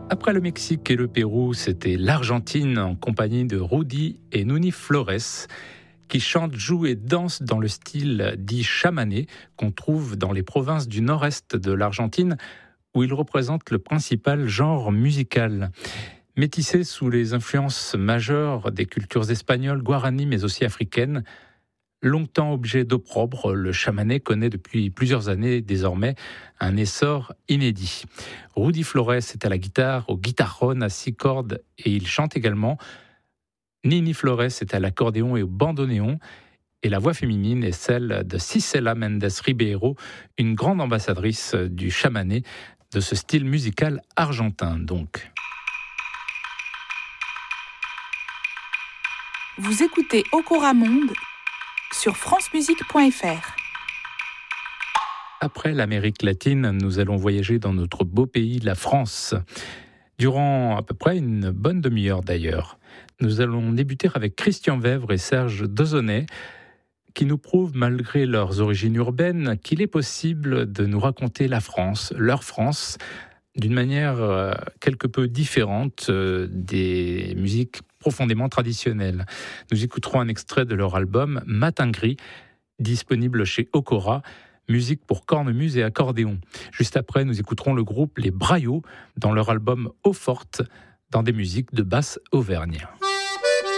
Après le Mexique et le Pérou, c'était l'Argentine en compagnie de Rudy et Nuni Flores qui chantent, jouent et dansent dans le style dit chamané qu'on trouve dans les provinces du nord-est de l'Argentine où ils représentent le principal genre musical. Métissés sous les influences majeures des cultures espagnoles, guaranis mais aussi africaines, longtemps objet d'opprobre, le chamané connaît depuis plusieurs années désormais un essor inédit. Rudy Flores est à la guitare, au guitarrón à 6 cordes et il chante également. Nini Flores est à l'accordéon et au bandoneon. Et la voix féminine est celle de Cisela Méndez Ribeiro, une grande ambassadrice du chamané, de ce style musical argentin donc. Vous écoutez Okora Monde sur francemusique.fr. Après l'Amérique latine, nous allons voyager dans notre beau pays, la France. Durant à peu près une bonne demi-heure d'ailleurs. Nous allons débuter avec Christian Vèvre et Serge Dozonnet, qui nous prouvent, malgré leurs origines urbaines, qu'il est possible de nous raconter la France, leur France, d'une manière quelque peu différente des musiques profondément traditionnelles. Nous écouterons un extrait de leur album Matin Gris, disponible chez Okora, musique pour cornemuse et accordéon. Juste après, nous écouterons le groupe Les Braillots dans leur album Eau Forte, dans des musiques de basse auvergne.